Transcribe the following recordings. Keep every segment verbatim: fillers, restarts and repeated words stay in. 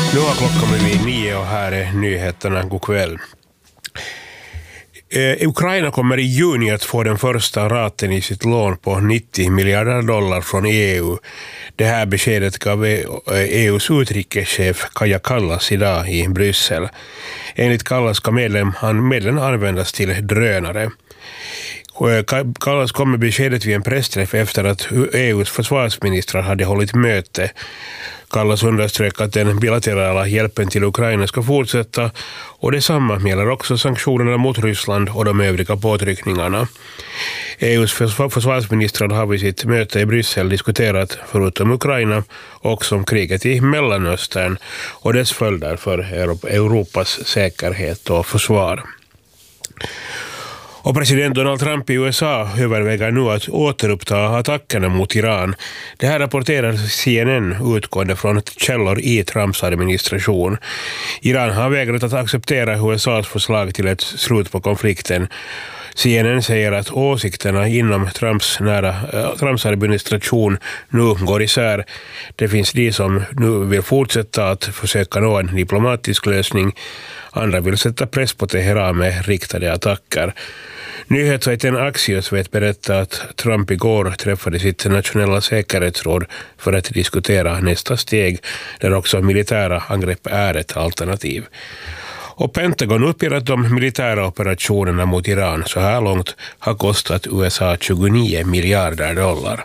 Nu har klockan blivit nio och här är nyheterna. God kväll. Eh, Ukraina kommer i juni att få den första raten i sitt lån på nittio miljarder dollar från E U. Det här beskedet gav E U:s utrikeschef Kaja Kallas idag i Bryssel. Enligt Kallas ska medlen, medlen användas till drönare. Kallas kom med beskedet vid en pressträff efter att E U:s försvarsministrar hade hållit möte. Kallas underströk att den bilaterala hjälpen till Ukraina ska fortsätta och detsamma gäller också sanktionerna mot Ryssland och de övriga påtryckningarna. E U:s försvarsministrar har vid sitt möte i Bryssel diskuterat förutom Ukraina också om kriget i Mellanöstern och dess följder för Europas säkerhet och försvar. Och president Donald Trump i U S A överväger nu att återuppta attackerna mot Iran. Det här rapporterar C N N utgående från källor i Trumps administration. Iran har vägrat att acceptera U S A:s förslag till ett slut på konflikten. C N N säger att åsikterna inom Trumps, nära, äh, Trumps administration nu går isär. Det finns de som nu vill fortsätta att försöka nå en diplomatisk lösning. Andra vill sätta press på Teheran med riktade attacker. Nyhetssajten Axios vet berätta att Trump igår träffade sitt nationella säkerhetsråd för att diskutera nästa steg, där också militära angrepp är ett alternativ. Och Pentagon uppger att de militära operationerna mot Iran så här långt har kostat U S A tjugonio miljarder dollar.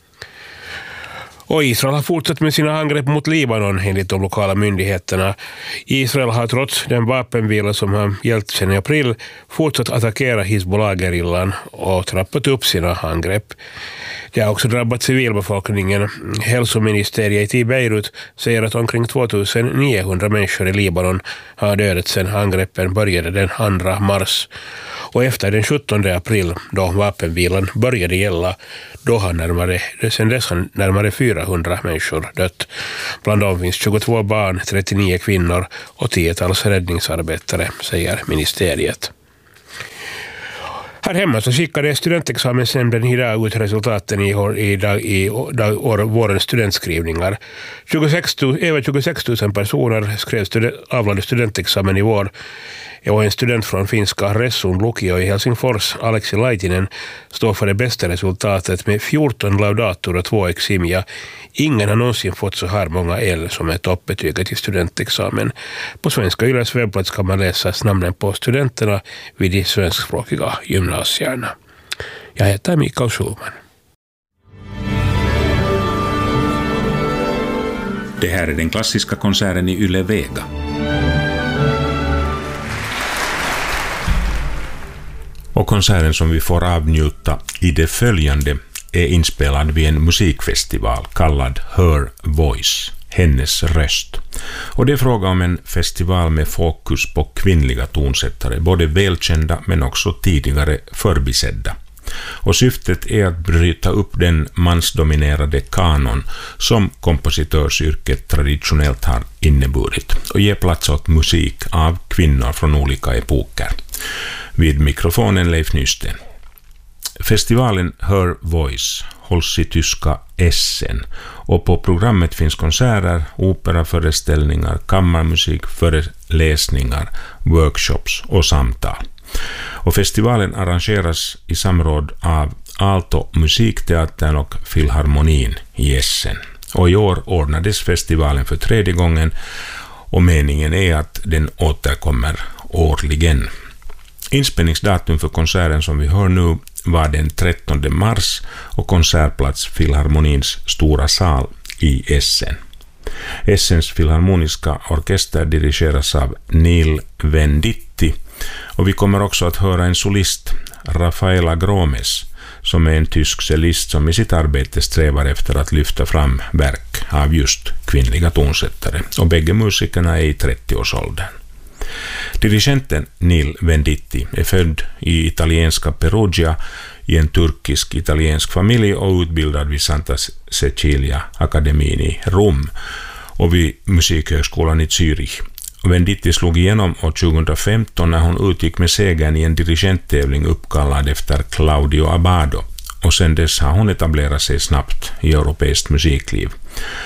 Och Israel har fortsatt med sina angrepp mot Libanon enligt de lokala myndigheterna. Israel har trots den vapenvila som har gällt sedan i april fortsatt attackera Hizbollah-gerillan och trappat upp sina angrepp. Det har också drabbat civilbefolkningen. Hälsoministeriet i Beirut säger att omkring tvåtusenniohundra människor i Libanon har dödat sedan angreppen började den andra mars. Och efter den sjuttonde april, då vapenvilan började gälla, då har närmare, sedan dess har närmare fyrahundra människor dött. Bland dem finns tjugotvå barn, trettionio kvinnor och tiotals räddningsarbetare, säger ministeriet. Här hemma så skickade studentexamensnämnden idag ut resultaten i, år, i, dag, i dag, år, vårens studentskrivningar. tjugosex tusen, över tjugosex tusen personer skrev stud, avlade studentexamen i vår. Och en student från finska Ressun Lukio i Helsingfors, Aleksi Laitinen, står för det bästa resultatet med fjorton laudator och två eximia. Ingen har någonsin fått så här många L som är toppbetyget i studentexamen. På Svenska Yles webbplats kan man läsa namnen på studenterna vid de svenskspråkiga gymnasierna. Jag heter Mikael Schulman. Det här är den klassiska konserten i Yle Vega. Och konserten som vi får avnjuta i det följande är inspelad vid en musikfestival kallad Her Voice, hennes röst. Och det är fråga om en festival med fokus på kvinnliga tonsättare, både välkända men också tidigare förbisedda. Och syftet är att bryta upp den mansdominerade kanon som kompositörsyrket traditionellt har inneburit och ge plats åt musik av kvinnor från olika epoker. Vid mikrofonen Leif Nysten. Festivalen Her Voice hålls i tyska Essen och på programmet finns konserter, operaföreställningar, kammarmusik, föreläsningar, workshops och samtal. Och festivalen arrangeras i samråd av Aalto musikteatern och Filharmonin i Essen. Och i år ordnades festivalen för tredje gången och meningen är att den återkommer årligen. Inspelningsdatum för konserten som vi hör nu var den trettonde mars och konsertplats Filharmonins stora sal i Essen. Essens filharmoniska orkester dirigeras av Neil Venditti och vi kommer också att höra en solist, Rafaela Gromes, som är en tysk cellist som i sitt arbete strävar efter att lyfta fram verk av just kvinnliga tonsättare och bägge musikerna är i trettioårsåldern. Dirigenten Neil Venditti är född i italienska Perugia i en turkisk-italiensk familj och utbildad vid Santa Cecilia akademin i Rom och vid Musikhögskolan i Zürich. Venditti slog igenom år tjugohundrafemton när hon utgick med segern i en dirigenttävling uppkallad efter Claudio Abbado och sedan dess har hon etablerat sig snabbt i europeiskt musikliv.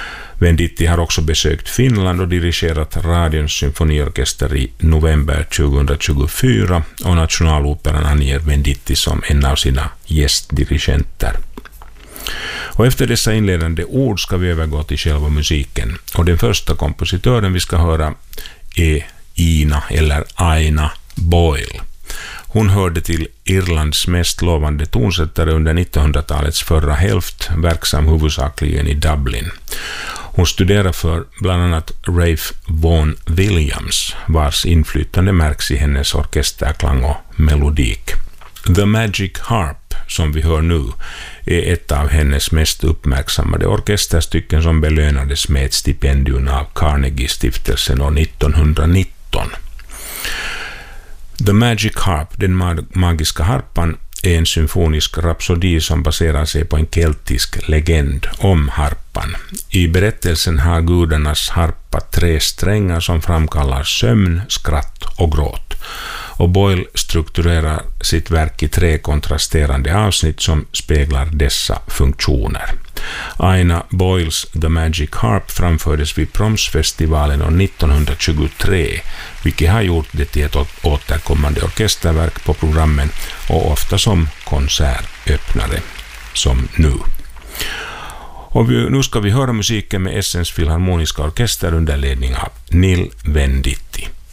Venditti har också besökt Finland och dirigerat Radions symfoniorkester i november tjugohundratjugofyra, och Nationaloperan anger Venditti som en av sina gästdirigenter. Och efter dessa inledande ord ska vi övergå till själva musiken. Och den första kompositören vi ska höra är Ina eller Aina Boyle. Hon hörde till Irlands mest lovande tonsättare under nittonhundratalets förra hälft, verksam huvudsakligen i Dublin. Hon studerade för bland annat Ralph Vaughan Williams, vars inflytande märks i hennes orkesterklang och melodik. The Magic Harp, som vi hör nu, är ett av hennes mest uppmärksammade orkesterstycken som belönades med ett stipendium av Carnegie-stiftelsen år nittonhundranitton. The Magic Harp, den mag- magiska harpan, är en symfonisk rapsodi som baserar sig på en keltisk legend om harpan. I berättelsen har gudarnas harpa tre strängar som framkallar sömn, skratt och gråt. Och Boyle strukturerar sitt verk i tre kontrasterande avsnitt som speglar dessa funktioner. Aina Boyles The Magic Harp framfördes vid Promsfestivalen år nittonhundratjugotre, vilket har gjort det till ett återkommande orkesterverk på programmen och ofta som konsertöppnare, som nu. Och vi, nu ska vi höra musiken med Essens Filharmoniska orkester under ledning av Neil Venditti.